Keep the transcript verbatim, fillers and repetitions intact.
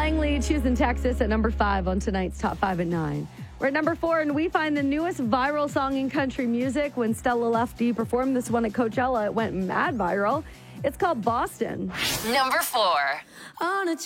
Langley, Choosing Texas at number five on tonight's Top five at nine. We're at number four, and we find the newest viral song in country music. When Stella Lefty performed this one at Coachella, it went mad viral. It's called Boston. Number four. On a